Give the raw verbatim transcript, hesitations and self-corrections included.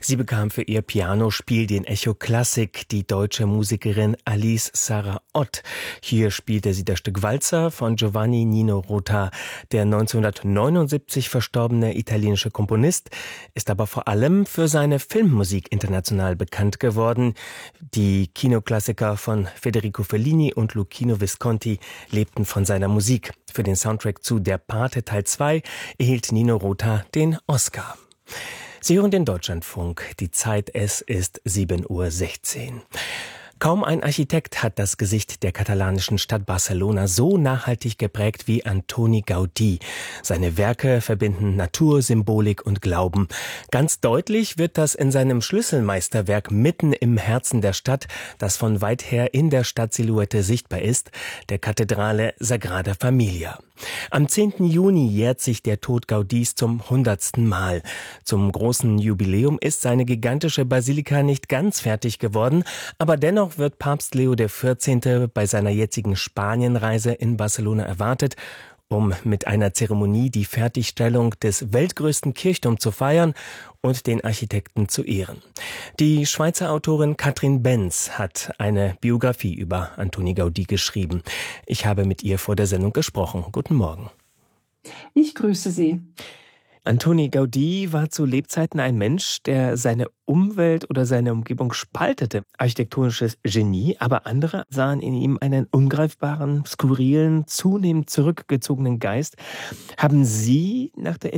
Sie bekam für ihr Pianospiel den Echo Classic die deutsche Musikerin Alice Sarah Ott. Hier spielte sie das Stück Walzer von Giovanni Nino Rota. Der neunzehnhundertneunundsiebzig verstorbene italienische Komponist ist aber vor allem für seine Filmmusik international bekannt geworden. Die Kinoklassiker von Federico Fellini und Luchino Visconti lebten von seiner Musik. Für den Soundtrack zu Der Pate Teil zwei erhielt Nino Rota den Oscar. Sie hören den Deutschlandfunk. Die Zeit, es ist sieben Uhr sechzehn. Kaum ein Architekt hat das Gesicht der katalanischen Stadt Barcelona so nachhaltig geprägt wie Antoni Gaudí. Seine Werke verbinden Natur, Symbolik und Glauben. Ganz deutlich wird das in seinem Schlüsselmeisterwerk mitten im Herzen der Stadt, das von weit her in der Stadtsilhouette sichtbar ist, der Kathedrale Sagrada Familia. Am zehnten Juni jährt sich der Tod Gaudís zum hundertsten Mal. Zum großen Jubiläum ist seine gigantische Basilika nicht ganz fertig geworden, aber dennoch wird Papst Leo der vierzehnte bei seiner jetzigen Spanienreise in Barcelona erwartet, um mit einer Zeremonie die Fertigstellung des weltgrößten Kirchturms zu feiern und den Architekten zu ehren. Die Schweizer Autorin Katrin Benz hat eine Biografie über Antoni Gaudí geschrieben. Ich habe mit ihr vor der Sendung gesprochen. Guten Morgen. Ich grüße Sie. Antoni Gaudí war zu Lebzeiten ein Mensch, der seine Umwelt oder seine Umgebung spaltete. Architektonisches Genie, aber andere sahen in ihm einen ungreifbaren, skurrilen, zunehmend zurückgezogenen Geist. Haben Sie nach der